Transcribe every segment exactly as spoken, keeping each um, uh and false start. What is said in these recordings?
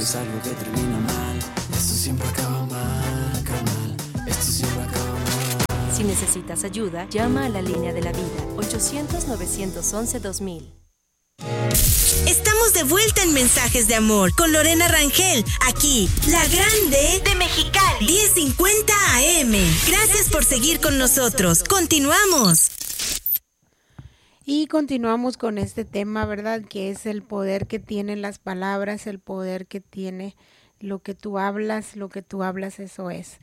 es algo que termina mal. Esto siempre acaba mal, carnal. Esto siempre acaba mal. Si necesitas ayuda, llama a la línea de la vida, ochocientos, novecientos once, dos mil. Estamos de vuelta en Mensajes de Amor con Lorena Rangel, aquí, La Grande de Mexicali, diez cincuenta A M. Gracias por seguir con nosotros. Continuamos. Y continuamos con este tema, ¿verdad? Que es el poder que tienen las palabras, el poder que tiene lo que tú hablas, lo que tú hablas, eso es.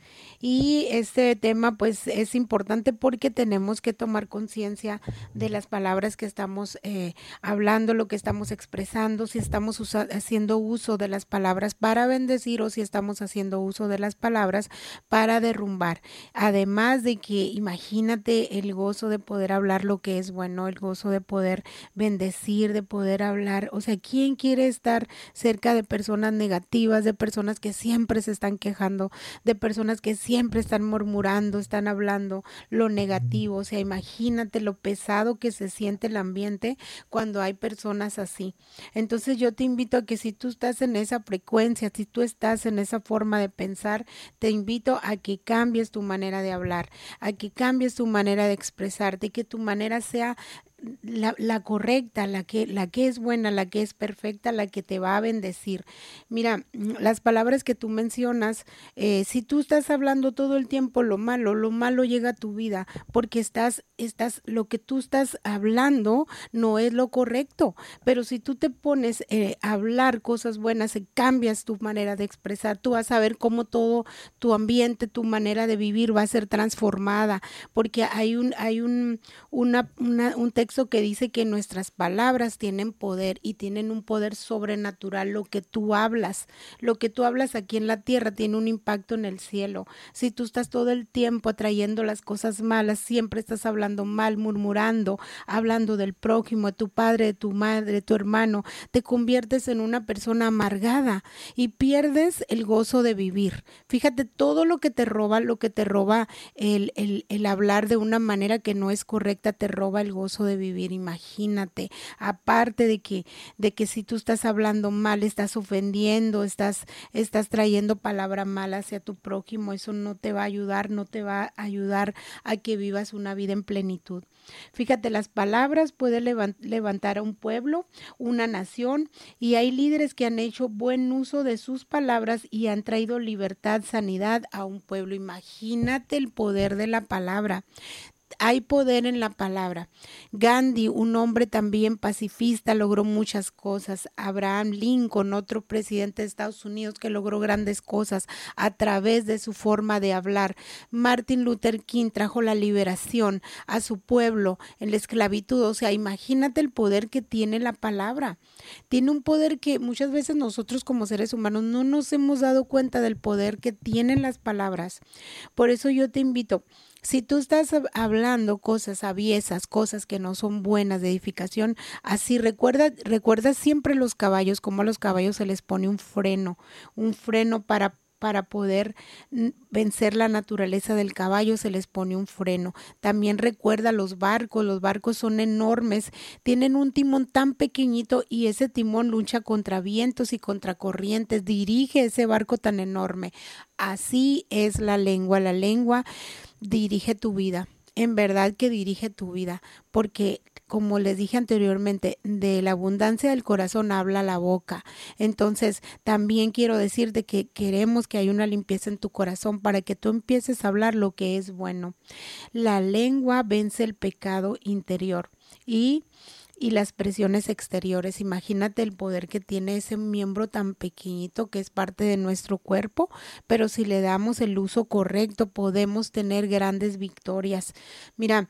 Y este tema pues es importante porque tenemos que tomar conciencia de las palabras que estamos eh, hablando, lo que estamos expresando, si estamos usa- haciendo uso de las palabras para bendecir o si estamos haciendo uso de las palabras para derrumbar. Además de que imagínate el gozo de poder hablar lo que es bueno, el gozo de poder bendecir, de poder hablar. O sea, ¿quién quiere estar cerca de personas negativas, de personas personas que siempre se están quejando, de personas que siempre están murmurando, están hablando lo negativo? O sea, imagínate lo pesado que se siente el ambiente cuando hay personas así. Entonces yo te invito a que si tú estás en esa frecuencia, si tú estás en esa forma de pensar, te invito a que cambies tu manera de hablar, a que cambies tu manera de expresarte, que tu manera sea La, la correcta, la que, la que es buena, la que es perfecta, la que te va a bendecir. Mira, las palabras que tú mencionas, eh, si tú estás hablando todo el tiempo lo malo, lo malo llega a tu vida, porque estás, estás, lo que tú estás hablando no es lo correcto, pero si tú te pones eh, a hablar cosas buenas, eh, cambias tu manera de expresar, tú vas a ver cómo todo tu ambiente, tu manera de vivir va a ser transformada, porque hay un, hay un, una, una, un texto que dice que nuestras palabras tienen poder y tienen un poder sobrenatural. Lo que tú hablas, lo que tú hablas aquí en la tierra tiene un impacto en el cielo. Si tú estás todo el tiempo atrayendo las cosas malas, siempre estás hablando mal, murmurando, hablando del prójimo, de tu padre, de tu madre, de tu hermano, te conviertes en una persona amargada y pierdes el gozo de vivir. Fíjate, todo lo que te roba, lo que te roba el, el, el hablar de una manera que no es correcta, te roba el gozo de vivir. Imagínate, aparte de que, de que si tú estás hablando mal, estás ofendiendo, estás, estás trayendo palabra mala hacia tu prójimo, eso no te va a ayudar, no te va a ayudar a que vivas una vida en plenitud. Fíjate, las palabras pueden levantar a un pueblo, una nación, y hay líderes que han hecho buen uso de sus palabras y han traído libertad, sanidad a un pueblo. Imagínate el poder de la palabra. Hay poder en la palabra. Gandhi, un hombre también pacifista, logró muchas cosas. Abraham Lincoln, otro presidente de Estados Unidos que logró grandes cosas a través de su forma de hablar. Martin Luther King trajo la liberación a su pueblo en la esclavitud. O sea, imagínate el poder que tiene la palabra. Tiene un poder que muchas veces nosotros como seres humanos no nos hemos dado cuenta del poder que tienen las palabras. Por eso yo te invito, si tú estás hablando cosas aviesas, cosas que no son buenas de edificación, así recuerda, recuerda siempre los caballos, como a los caballos se les pone un freno, un freno para para poder vencer la naturaleza del caballo, se les pone un freno. También recuerda los barcos, los barcos son enormes, tienen un timón tan pequeñito y ese timón lucha contra vientos y contra corrientes, dirige ese barco tan enorme. Así es la lengua, la lengua dirige tu vida, en verdad que dirige tu vida, porque como les dije anteriormente, de la abundancia del corazón habla la boca. Entonces, también quiero decirte que queremos que haya una limpieza en tu corazón para que tú empieces a hablar lo que es bueno. La lengua vence el pecado interior y y las presiones exteriores. Imagínate el poder que tiene ese miembro tan pequeñito que es parte de nuestro cuerpo, pero si le damos el uso correcto podemos tener grandes victorias. Mira,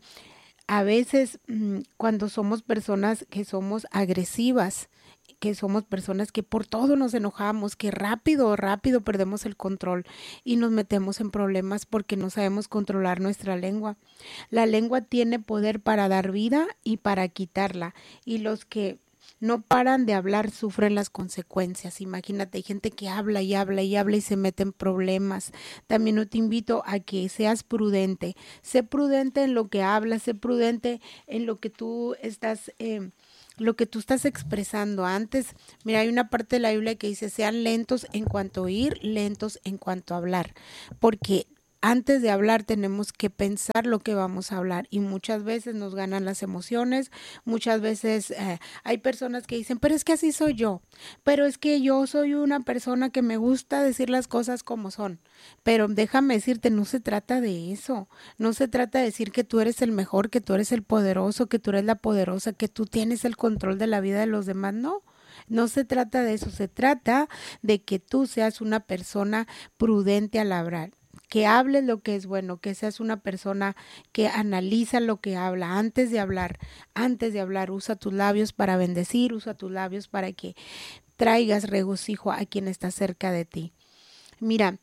a veces cuando somos personas que somos agresivas, que somos personas que por todo nos enojamos, que rápido, rápido perdemos el control y nos metemos en problemas porque no sabemos controlar nuestra lengua. La lengua tiene poder para dar vida y para quitarla, y los que no paran de hablar sufren las consecuencias. Imagínate, hay gente que habla y habla y habla y se mete en problemas. También yo te invito a que seas prudente. Sé prudente en lo que hablas, sé prudente en lo que tú estás eh, lo que tú estás expresando antes. Mira, hay una parte de la Biblia que dice, sean lentos en cuanto a oír, lentos en cuanto a hablar, porque antes de hablar tenemos que pensar lo que vamos a hablar y muchas veces nos ganan las emociones, muchas veces eh, hay personas que dicen, pero es que así soy yo, pero es que yo soy una persona que me gusta decir las cosas como son, pero déjame decirte, no se trata de eso, no se trata de decir que tú eres el mejor, que tú eres el poderoso, que tú eres la poderosa, que tú tienes el control de la vida de los demás, no. No se trata de eso, se trata de que tú seas una persona prudente al hablar, que hables lo que es bueno, que seas una persona que analiza lo que habla antes de hablar, antes de hablar, usa tus labios para bendecir, usa tus labios para que traigas regocijo a quien está cerca de ti. Mira,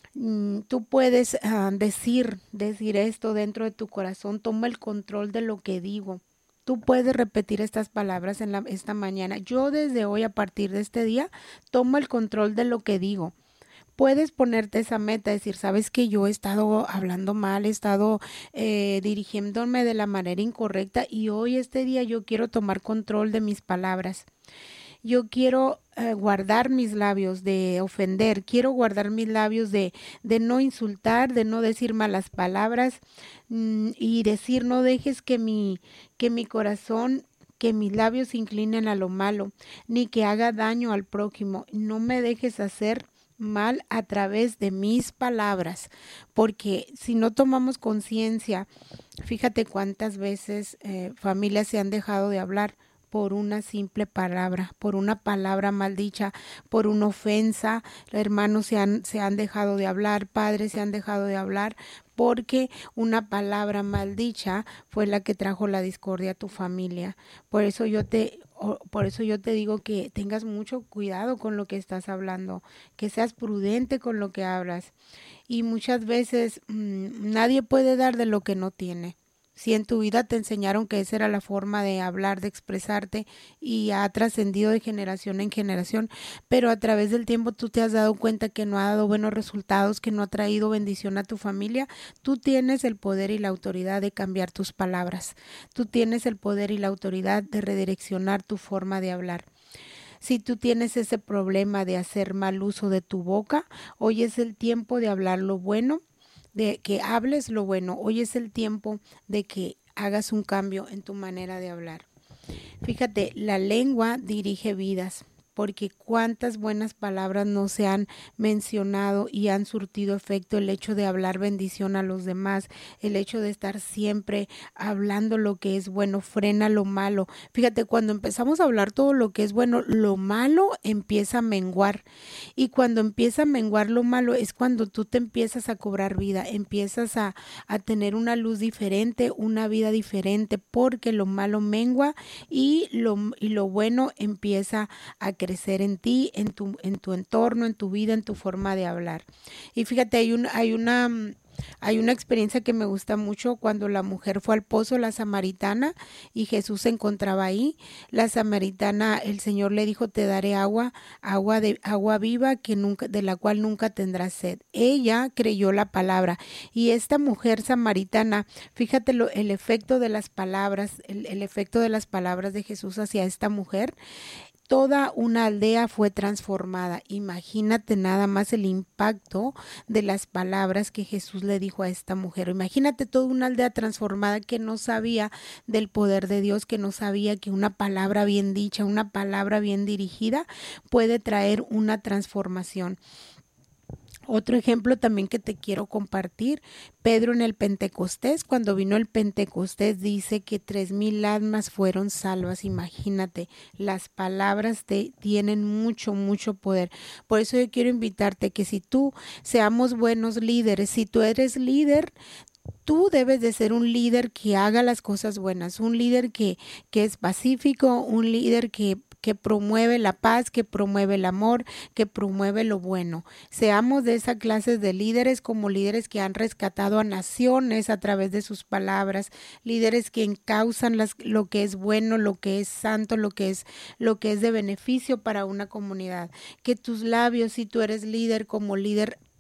tú puedes uh, decir, decir esto dentro de tu corazón, toma el control de lo que digo. Tú puedes repetir estas palabras en la, esta mañana. Yo desde hoy, a partir de este día, tomo el control de lo que digo. Puedes ponerte esa meta, decir, sabes que yo he estado hablando mal, he estado eh, dirigiéndome de la manera incorrecta y hoy este día yo quiero tomar control de mis palabras. Yo quiero eh, guardar mis labios de ofender, quiero guardar mis labios de, de no insultar, de no decir malas palabras mmm, y decir no dejes que mi, que mi corazón, que mis labios se inclinen a lo malo, ni que haga daño al prójimo. No me dejes hacer mal a través de mis palabras, porque si no tomamos conciencia, fíjate cuántas veces eh, familias se han dejado de hablar por una simple palabra, por una palabra maldicha, por una ofensa. Hermanos se han, se han dejado de hablar, padres se han dejado de hablar, porque una palabra maldicha fue la que trajo la discordia a tu familia. Por eso yo te, por eso yo te digo que tengas mucho cuidado con lo que estás hablando, que seas prudente con lo que hablas. Y muchas veces mmm, nadie puede dar de lo que no tiene. Si en tu vida te enseñaron que esa era la forma de hablar, de expresarte y ha trascendido de generación en generación, pero a través del tiempo tú te has dado cuenta que no ha dado buenos resultados, que no ha traído bendición a tu familia, tú tienes el poder y la autoridad de cambiar tus palabras. Tú tienes el poder y la autoridad de redireccionar tu forma de hablar. Si tú tienes ese problema de hacer mal uso de tu boca, hoy es el tiempo de hablar lo bueno, de que hables lo bueno. Hoy es el tiempo de que hagas un cambio en tu manera de hablar. Fíjate, la lengua dirige vidas, porque cuántas buenas palabras no se han mencionado y han surtido efecto. El hecho de hablar bendición a los demás, el hecho de estar siempre hablando lo que es bueno, frena lo malo. Fíjate, cuando empezamos a hablar todo lo que es bueno, lo malo empieza a menguar. Y cuando empieza a menguar lo malo es cuando tú te empiezas a cobrar vida, empiezas a, a tener una luz diferente, una vida diferente, porque lo malo mengua y lo, y lo bueno empieza a crecer. crecer en ti, en tu, en tu entorno, en tu vida, en tu forma de hablar. Y fíjate, hay, un, hay, una, hay una experiencia que me gusta mucho cuando la mujer fue al pozo, la samaritana, y Jesús se encontraba ahí. La samaritana, el Señor le dijo, te daré agua, agua, de, agua viva que nunca, de la cual nunca tendrás sed. Ella creyó la palabra y esta mujer samaritana, fíjate lo, el efecto de las palabras, el, el efecto de las palabras de Jesús hacia esta mujer. Toda una aldea fue transformada. Imagínate nada más el impacto de las palabras que Jesús le dijo a esta mujer. Imagínate toda una aldea transformada que no sabía del poder de Dios, que no sabía que una palabra bien dicha, una palabra bien dirigida puede traer una transformación. Otro ejemplo también que te quiero compartir, Pedro en el Pentecostés, cuando vino el Pentecostés dice que tres mil almas fueron salvas. Imagínate, las palabras te tienen mucho, mucho poder. Por eso yo quiero invitarte que si tú seamos buenos líderes, si tú eres líder, tú debes de ser un líder que haga las cosas buenas, un líder que, que es pacífico, un líder que que promueve la paz, que promueve el amor, que promueve lo bueno. Seamos de esa clase de líderes como líderes que han rescatado a naciones a través de sus palabras, líderes que encausan las, lo que es bueno, lo que es santo, lo que es, lo que es de beneficio para una comunidad. Que tus labios, si tú eres líder como líder,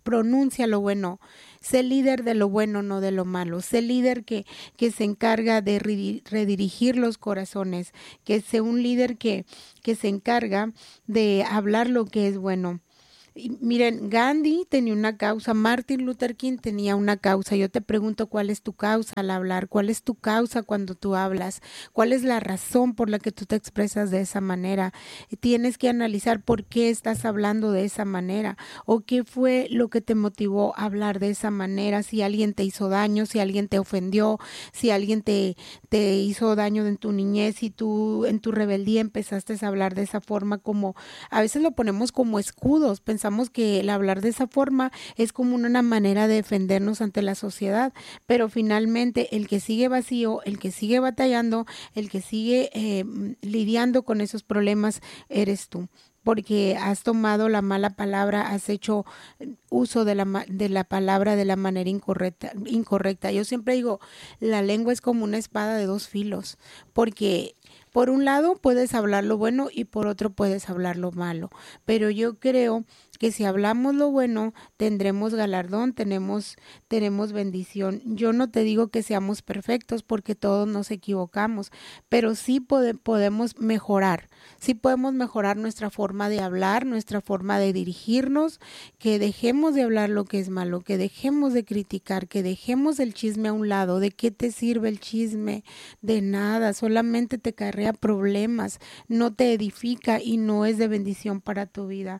pronuncia lo bueno. Sé líder de lo bueno, no de lo malo. Sé líder que, que se encarga de redirigir los corazones. Que sea un líder que, que se encarga de hablar lo que es bueno. Y miren, Gandhi tenía una causa, Martin Luther King tenía una causa. Yo te pregunto, ¿cuál es tu causa al hablar? ¿Cuál es tu causa cuando tú hablas? ¿Cuál es la razón por la que tú te expresas de esa manera? Tienes que analizar por qué estás hablando de esa manera o qué fue lo que te motivó a hablar de esa manera. Si alguien te hizo daño, si alguien te ofendió, si alguien te, te hizo daño en tu niñez y tú en tu rebeldía empezaste a hablar de esa forma, como a veces lo ponemos como escudos. Pensamos que el hablar de esa forma es como una manera de defendernos ante la sociedad, pero finalmente el que sigue vacío, el que sigue batallando, el que sigue eh, lidiando con esos problemas eres tú, porque has tomado la mala palabra, has hecho uso de la, de la palabra de la manera incorrecta, incorrecta. Yo siempre digo, la lengua es como una espada de dos filos, porque por un lado puedes hablar lo bueno y por otro puedes hablar lo malo, pero yo creo que si hablamos lo bueno tendremos galardón, tenemos, tenemos bendición. Yo no te digo que seamos perfectos porque todos nos equivocamos, pero sí pode, podemos mejorar, sí podemos mejorar nuestra forma de hablar, nuestra forma de dirigirnos, que dejemos de hablar lo que es malo, que dejemos de criticar, que dejemos el chisme a un lado. ¿De qué te sirve el chisme? De nada, solamente te acarrea problemas, no te edifica y no es de bendición para tu vida.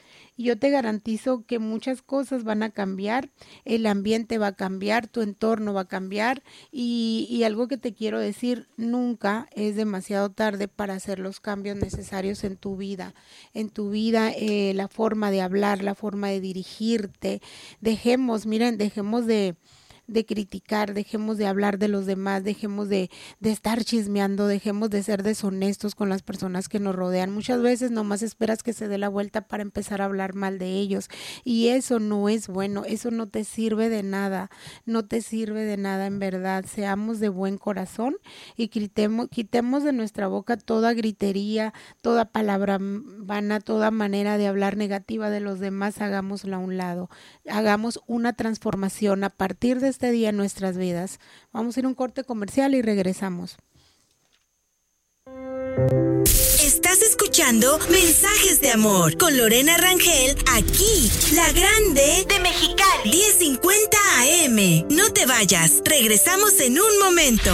Yo te garantizo que muchas cosas van a cambiar, el ambiente va a cambiar, tu entorno va a cambiar y, y algo que te quiero decir, nunca es demasiado tarde para hacer los cambios necesarios en tu vida, en tu vida, eh, la forma de hablar, la forma de dirigirte. Dejemos, miren, dejemos de... de criticar, dejemos de hablar de los demás, dejemos de, de estar chismeando, dejemos de ser deshonestos con las personas que nos rodean. Muchas veces nomás esperas que se dé la vuelta para empezar a hablar mal de ellos y eso no es bueno, eso no te sirve de nada, no te sirve de nada en verdad. Seamos de buen corazón y quitemos, quitemos de nuestra boca toda gritería, toda palabra vana, toda manera de hablar negativa de los demás, hagámosla a un lado, hagamos una transformación a partir de este día en nuestras vidas. Vamos a ir a un corte comercial y regresamos. Estás escuchando Mensajes de Amor con Lorena Rangel, aquí, la grande de Mexicali, diez cincuenta A M. No te vayas, regresamos en un momento.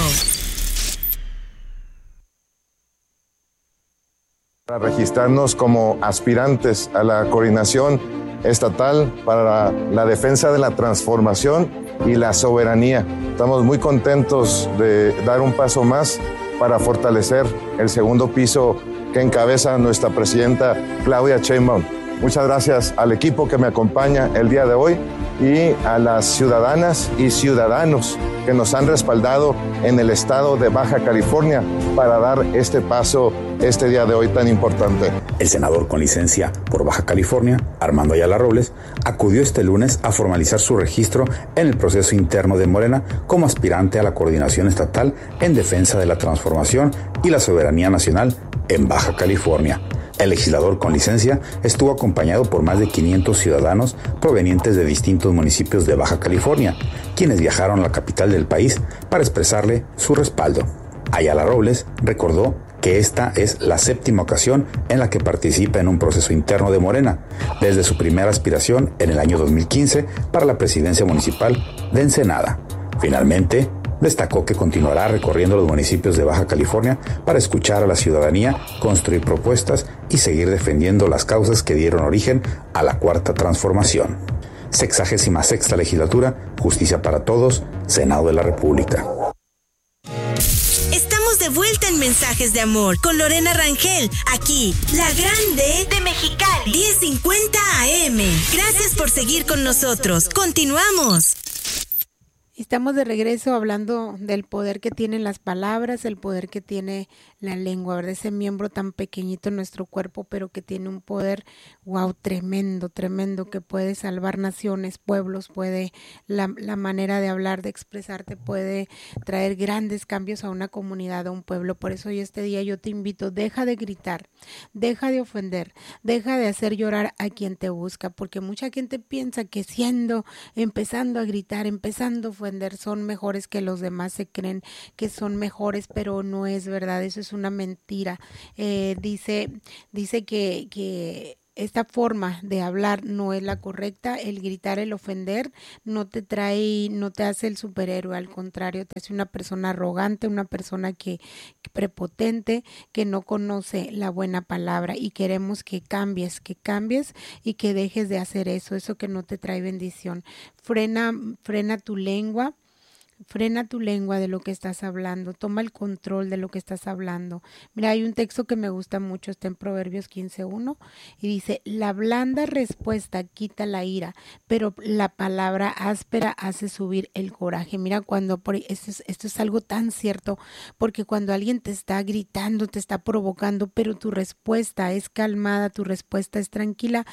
Para registrarnos como aspirantes a la coordinación estatal para la defensa de la transformación y la soberanía. Estamos muy contentos de dar un paso más para fortalecer el segundo piso que encabeza nuestra presidenta Claudia Sheinbaum. Muchas gracias al equipo que me acompaña el día de hoy y a las ciudadanas y ciudadanos que nos han respaldado en el estado de Baja California para dar este paso este día de hoy tan importante. El senador con licencia por Baja California, Armando Ayala Robles, acudió este lunes a formalizar su registro en el proceso interno de Morena como aspirante a la coordinación estatal en defensa de la transformación y la soberanía nacional en Baja California. El legislador con licencia estuvo acompañado por más de quinientos ciudadanos provenientes de distintos municipios de Baja California, quienes viajaron a la capital del país para expresarle su respaldo. Ayala Robles recordó que esta es la séptima ocasión en la que participa en un proceso interno de Morena, desde su primera aspiración en el año dos mil quince para la presidencia municipal de Ensenada. Finalmente, destacó que continuará recorriendo los municipios de Baja California para escuchar a la ciudadanía, construir propuestas y seguir defendiendo las causas que dieron origen a la Cuarta Transformación. Sexagésima sexta legislatura, Justicia para Todos, Senado de la República. Estamos de vuelta en Mensajes de Amor con Lorena Rangel, aquí, la grande de Mexicali, diez cincuenta A M. Gracias por seguir con nosotros. Continuamos. Estamos de regreso hablando del poder que tienen las palabras, el poder que tiene la lengua, ¿verdad? Ese miembro tan pequeñito en nuestro cuerpo, pero que tiene un poder, wow, tremendo, tremendo, que puede salvar naciones, pueblos, puede, la, la manera de hablar, de expresarte, puede traer grandes cambios a una comunidad, a un pueblo. Por eso hoy este día yo te invito, deja de gritar, deja de ofender, deja de hacer llorar a quien te busca, porque mucha gente piensa que siendo, empezando a gritar, empezando a ofender, son mejores que los demás, se creen que son mejores, pero no es verdad, eso es una mentira. Eh, dice, dice que, que esta forma de hablar no es la correcta, el gritar, el ofender, no te trae, no te hace el superhéroe, al contrario, te hace una persona arrogante, una persona que, que prepotente, que no conoce la buena palabra, y queremos que cambies, que cambies y que dejes de hacer eso, eso que no te trae bendición. Frena, frena tu lengua. Frena tu lengua de lo que estás hablando, toma el control de lo que estás hablando. Mira, hay un texto que me gusta mucho, está en Proverbios quince uno, y dice, la blanda respuesta quita la ira, pero la palabra áspera hace subir el coraje. Mira, cuando, por, esto, es, esto es algo tan cierto, porque cuando alguien te está gritando, te está provocando, pero tu respuesta es calmada, tu respuesta es tranquila,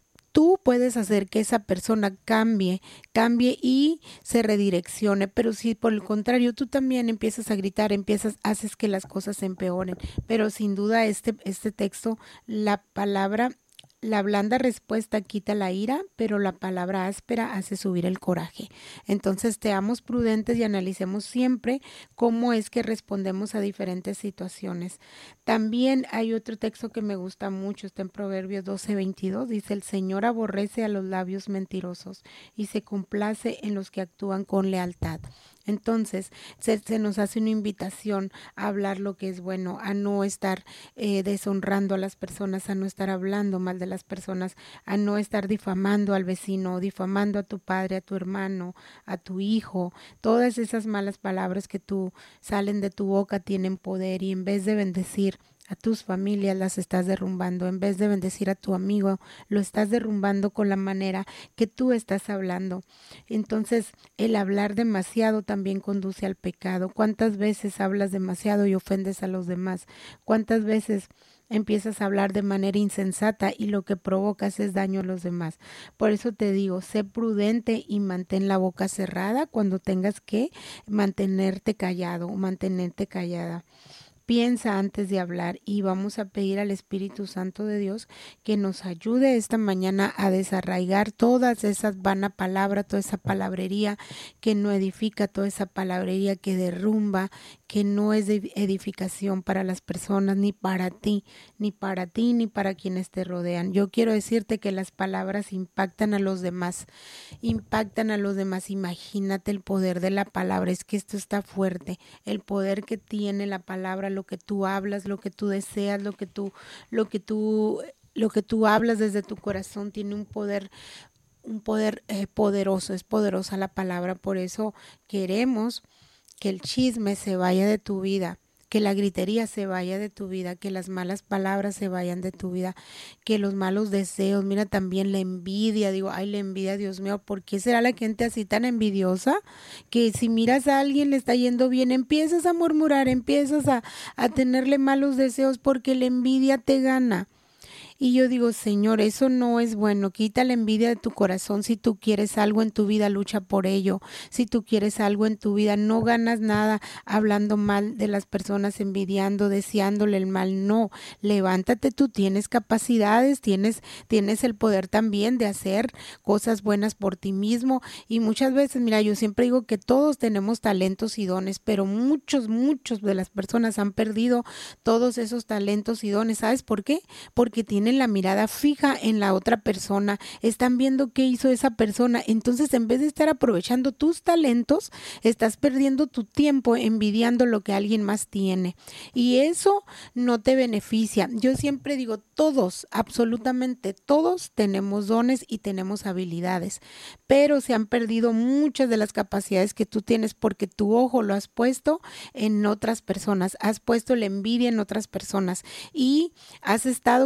tú puedes hacer que esa persona cambie, cambie y se redireccione, pero si por el contrario tú también empiezas a gritar, empiezas, haces que las cosas se empeoren. Pero sin duda este, este texto, la palabra, la blanda respuesta quita la ira, pero la palabra áspera hace subir el coraje. Entonces, seamos prudentes y analicemos siempre cómo es que respondemos a diferentes situaciones. También hay otro texto que me gusta mucho, está en Proverbios doce veintidós, dice, el Señor aborrece a los labios mentirosos y se complace en los que actúan con lealtad. Entonces, se, se nos hace una invitación a hablar lo que es bueno, a no estar eh, deshonrando a las personas, a no estar hablando mal de las personas, a no estar difamando al vecino, difamando a tu padre, a tu hermano, a tu hijo. Todas esas malas palabras que tú salen de tu boca tienen poder, y en vez de bendecir a tus familias las estás derrumbando, en vez de bendecir a tu amigo, lo estás derrumbando con la manera que tú estás hablando. Entonces, el hablar demasiado también conduce al pecado. ¿Cuántas veces hablas demasiado y ofendes a los demás? ¿Cuántas veces empiezas a hablar de manera insensata y lo que provocas es daño a los demás? Por eso te digo, sé prudente y mantén la boca cerrada cuando tengas que mantenerte callado o mantenerte callada. Piensa antes de hablar, y vamos a pedir al Espíritu Santo de Dios que nos ayude esta mañana a desarraigar todas esas vanas palabras, toda esa palabrería que no edifica, toda esa palabrería que derrumba, que no es de edificación para las personas, ni para ti, ni para ti, ni para quienes te rodean. Yo quiero decirte que las palabras impactan a los demás, impactan a los demás. Imagínate el poder de la palabra, es que esto está fuerte, el poder que tiene la palabra, lo que tú hablas, lo que tú deseas, lo que tú, lo que tú, lo que tú hablas desde tu corazón tiene un poder, un poder eh, poderoso, es poderosa la palabra. Por eso queremos que el chisme se vaya de tu vida, que la gritería se vaya de tu vida, que las malas palabras se vayan de tu vida, que los malos deseos, mira también la envidia, digo, ay, la envidia, Dios mío, ¿por qué será la gente así tan envidiosa? Que si miras a alguien le está yendo bien, empiezas a murmurar, empiezas a, a tenerle malos deseos porque la envidia te gana. Y yo digo, Señor, eso no es bueno, quita la envidia de tu corazón. Si tú quieres algo en tu vida, lucha por ello. Si tú quieres algo en tu vida, no ganas nada hablando mal de las personas, envidiando, deseándole el mal. No, levántate, tú tienes capacidades, tienes, tienes el poder también de hacer cosas buenas por ti mismo. Y muchas veces, mira, yo siempre digo que todos tenemos talentos y dones, pero muchos, muchos de las personas han perdido todos esos talentos y dones. ¿Sabes por qué? Porque tienen la mirada fija en la otra persona, están viendo qué hizo esa persona. Entonces, en vez de estar aprovechando tus talentos, estás perdiendo tu tiempo envidiando lo que alguien más tiene, y eso no te beneficia. Yo siempre digo, todos, absolutamente todos tenemos dones y tenemos habilidades, pero se han perdido muchas de las capacidades que tú tienes porque tu ojo lo has puesto en otras personas, has puesto la envidia en otras personas y has estado queriendo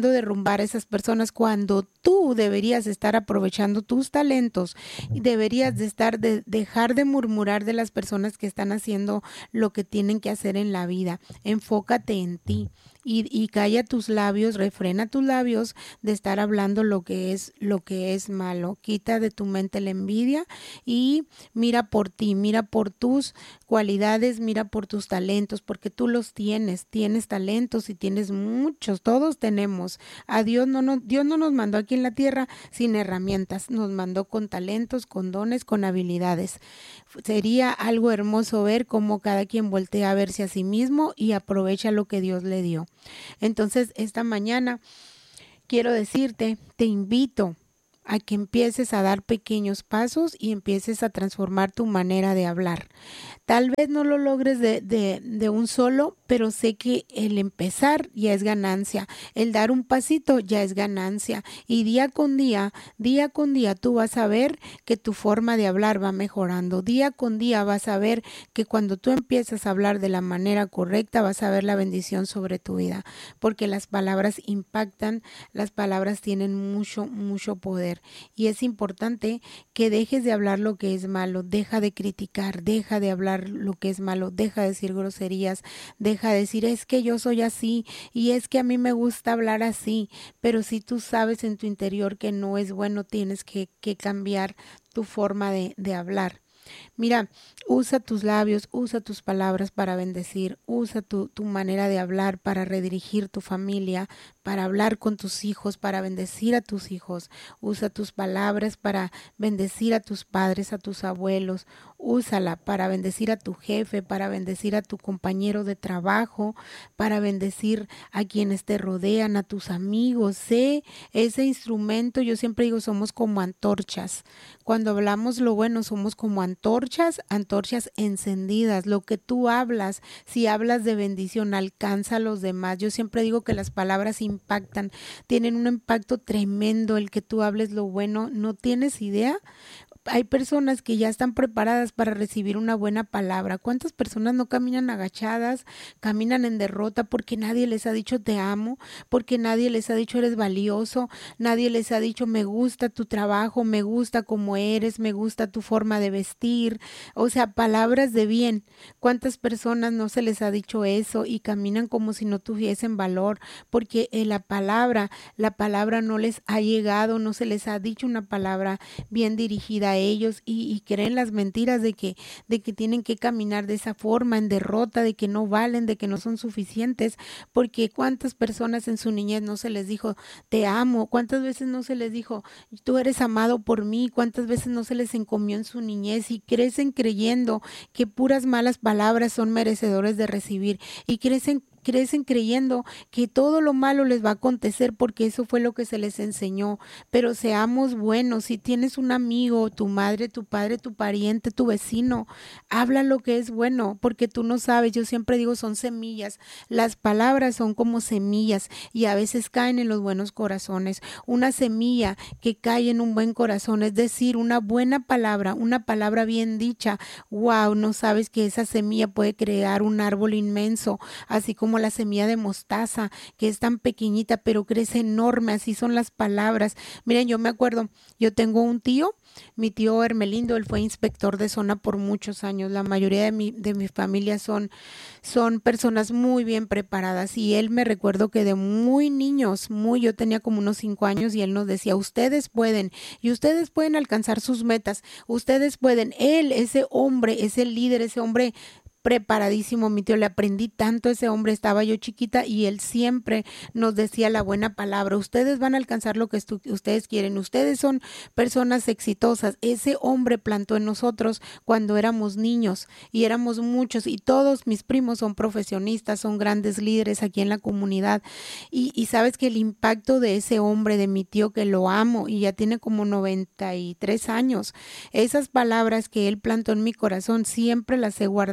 queriendo derrumbar a esas personas cuando tú deberías estar aprovechando tus talentos y deberías de estar de dejar de murmurar de las personas que están haciendo lo que tienen que hacer en la vida. Enfócate en ti. Y, y calla tus labios, refrena tus labios de estar hablando lo que es lo que es malo. Quita de tu mente la envidia y mira por ti, mira por tus cualidades, mira por tus talentos, porque tú los tienes, tienes talentos y tienes muchos, todos tenemos. A Dios no nos, Dios no nos mandó aquí en la tierra sin herramientas, nos mandó con talentos, con dones, con habilidades. Sería algo hermoso ver cómo cada quien voltea a verse a sí mismo y aprovecha lo que Dios le dio. Entonces, esta mañana quiero decirte, te invito a que empieces a dar pequeños pasos y empieces a transformar tu manera de hablar. Tal vez no lo logres de, de, de un solo, pero sé que el empezar ya es ganancia, el dar un pasito ya es ganancia y día con día, día con día tú vas a ver que tu forma de hablar va mejorando, día con día vas a ver que cuando tú empiezas a hablar de la manera correcta vas a ver la bendición sobre tu vida, porque las palabras impactan, las palabras tienen mucho, mucho poder. Y es importante que dejes de hablar lo que es malo, deja de criticar, deja de hablar lo que es malo, deja de decir groserías, deja de decir es que yo soy así y es que a mí me gusta hablar así, pero si tú sabes en tu interior que no es bueno, tienes que, que cambiar tu forma de, de hablar. Mira, usa tus labios, usa tus palabras para bendecir, usa tu, tu manera de hablar para redirigir tu familia, para hablar con tus hijos, para bendecir a tus hijos. Usa tus palabras para bendecir a tus padres, a tus abuelos. Úsala para bendecir a tu jefe, para bendecir a tu compañero de trabajo, para bendecir a quienes te rodean, a tus amigos. Sé ese instrumento, yo siempre digo, somos como antorchas. Cuando hablamos lo bueno, somos como antorchas, antorchas encendidas. Lo que tú hablas, si hablas de bendición, alcanza a los demás. Yo siempre digo que las palabras impactan, tienen un impacto tremendo. El que tú hables lo bueno, no tienes idea. Hay personas que ya están preparadas para recibir una buena palabra. ¿Cuántas personas no caminan agachadas, caminan en derrota porque nadie les ha dicho te amo, porque nadie les ha dicho eres valioso, nadie les ha dicho me gusta tu trabajo, me gusta cómo eres, me gusta tu forma de vestir? O sea, palabras de bien. ¿Cuántas personas no se les ha dicho eso y caminan como si no tuviesen valor? Porque eh, la palabra, la palabra no les ha llegado, no se les ha dicho una palabra bien dirigida a ellos y, y creen las mentiras de que, de que tienen que caminar de esa forma, en derrota, de que no valen, de que no son suficientes, porque cuántas personas en su niñez no se les dijo te amo, cuántas veces no se les dijo tú eres amado por mí, cuántas veces no se les encomió en su niñez y crecen creyendo que puras malas palabras son merecedores de recibir y crecen crecen creyendo que todo lo malo les va a acontecer porque eso fue lo que se les enseñó. Pero seamos buenos. Si tienes un amigo, tu madre, tu padre, tu pariente, tu vecino, habla lo que es bueno, porque tú no sabes. Yo siempre digo, son semillas. Las palabras son como semillas y a veces caen en los buenos corazones. Una semilla que cae en un buen corazón, es decir, una buena palabra, una palabra bien dicha. Wow, no sabes que esa semilla puede crear un árbol inmenso, así como la semilla de mostaza, que es tan pequeñita pero crece enorme. Así son las palabras. Miren, yo me acuerdo, yo tengo un tío, mi tío Hermelindo, él fue inspector de zona por muchos años. La mayoría de mi, de mi familia son, son personas muy bien preparadas y él, me recuerdo que de muy niños, muy, yo tenía como unos cinco años y él nos decía, ustedes pueden y ustedes pueden alcanzar sus metas, ustedes pueden. Él, ese hombre, ese líder, ese hombre preparadísimo, mi tío, le aprendí tanto a ese hombre, estaba yo chiquita y él siempre nos decía la buena palabra, ustedes van a alcanzar lo que estu- ustedes quieren, ustedes son personas exitosas. Ese hombre plantó en nosotros cuando éramos niños y éramos muchos y todos mis primos son profesionistas, son grandes líderes aquí en la comunidad y, y sabes que el impacto de ese hombre, de mi tío, que lo amo y ya tiene como noventa y tres años, esas palabras que él plantó en mi corazón siempre las he guardado y cuando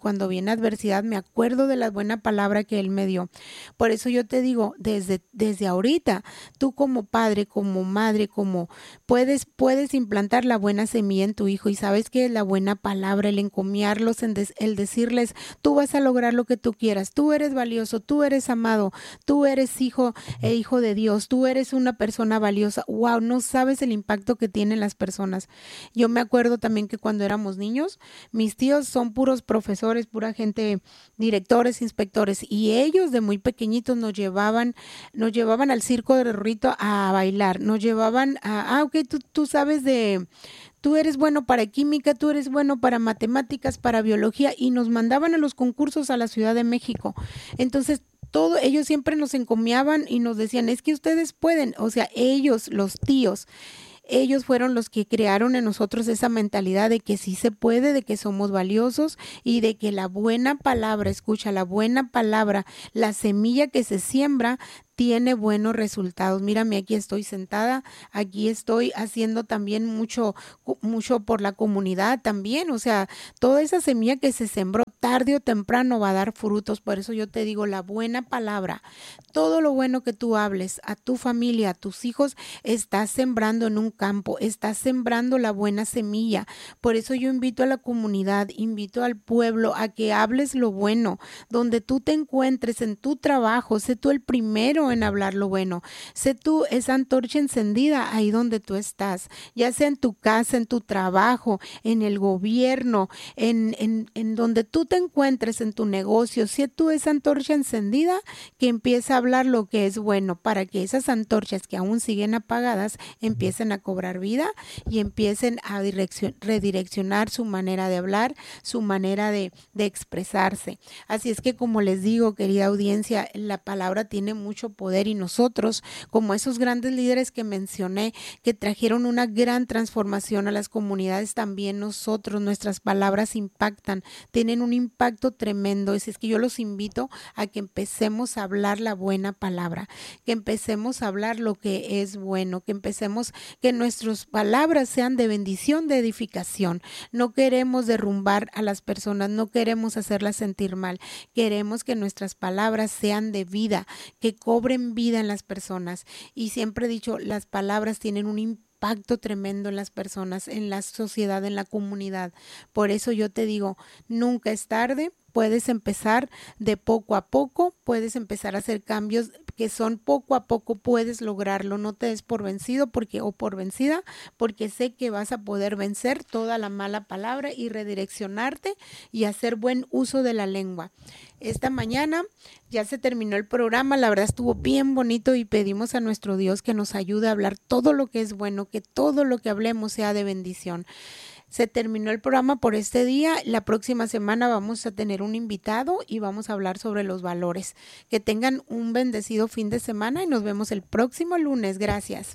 cuando viene adversidad, me acuerdo de la buena palabra que Él me dio. Por eso yo te digo, desde, desde ahorita, tú como padre, como madre, como puedes, puedes implantar la buena semilla en tu hijo, y sabes que es la buena palabra, el encomiarlos, el, des, el decirles, tú vas a lograr lo que tú quieras, tú eres valioso, tú eres amado, tú eres hijo e hijo de Dios, tú eres una persona valiosa. Wow, no sabes el impacto que tienen las personas. Yo me acuerdo también que cuando éramos niños, mis tíos son puros profesores, pura gente, directores, inspectores, y ellos de muy pequeñitos nos llevaban, nos llevaban al circo de Rorrito a bailar, nos llevaban a, ah, ok, tú, tú sabes de... Tú eres bueno para química, tú eres bueno para matemáticas, para biología, y nos mandaban a los concursos a la Ciudad de México. Entonces, todo, ellos siempre nos encomiaban y nos decían, es que ustedes pueden, o sea, ellos, los tíos, ellos fueron los que crearon en nosotros esa mentalidad de que sí se puede, de que somos valiosos y de que la buena palabra, escucha, la buena palabra, la semilla que se siembra, tiene buenos resultados. Mírame, aquí estoy sentada, aquí estoy haciendo también mucho, mucho por la comunidad también. O sea, toda esa semilla que se sembró tarde o temprano va a dar frutos. Por eso yo te digo, la buena palabra, todo lo bueno que tú hables a tu familia, a tus hijos, estás sembrando en un campo, estás sembrando la buena semilla. Por eso yo invito a la comunidad, invito al pueblo a que hables lo bueno, donde tú te encuentres en tu trabajo, sé tú el primero en hablar lo bueno, sé tú esa antorcha encendida ahí donde tú estás, ya sea en tu casa, en tu trabajo, en el gobierno, en, en, en donde tú te encuentres, en tu negocio, sé tú esa antorcha encendida que empieza a hablar lo que es bueno, para que esas antorchas que aún siguen apagadas empiecen a cobrar vida y empiecen a direccion, redireccionar su manera de hablar, su manera de, de expresarse. Así es que, como les digo, querida audiencia, la palabra tiene mucho poder, y nosotros, como esos grandes líderes que mencioné, que trajeron una gran transformación a las comunidades, también nosotros, nuestras palabras impactan, tienen un impacto tremendo. Así es que yo los invito a que empecemos a hablar la buena palabra, que empecemos a hablar lo que es bueno, que empecemos, que nuestras palabras sean de bendición, de edificación. No queremos derrumbar a las personas, no queremos hacerlas sentir mal, queremos que nuestras palabras sean de vida, que cobren vida en las personas. Y siempre he dicho, las palabras tienen un impacto tremendo en las personas, en la sociedad, en la comunidad. Por eso yo te digo, nunca es tarde. Puedes empezar de poco a poco, puedes empezar a hacer cambios que son poco a poco, puedes lograrlo. No te des por vencido porque o por vencida, porque sé que vas a poder vencer toda la mala palabra y redireccionarte y hacer buen uso de la lengua. Esta mañana ya se terminó el programa, la verdad estuvo bien bonito, y pedimos a nuestro Dios que nos ayude a hablar todo lo que es bueno, que todo lo que hablemos sea de bendición. Se terminó el programa por este día. La próxima semana vamos a tener un invitado y vamos a hablar sobre los valores. Que tengan un bendecido fin de semana y nos vemos el próximo lunes. Gracias.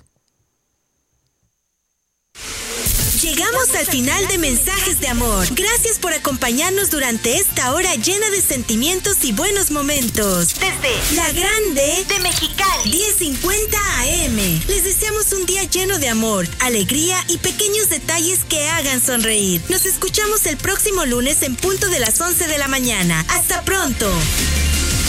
Llegamos al final de Mensajes de Amor. Gracias por acompañarnos durante esta hora llena de sentimientos y buenos momentos. Desde La Grande de Mexicali, diez cincuenta A M. Les deseamos un día lleno de amor, alegría y pequeños detalles que hagan sonreír. Nos escuchamos el próximo lunes en punto de las once de la mañana. ¡Hasta pronto!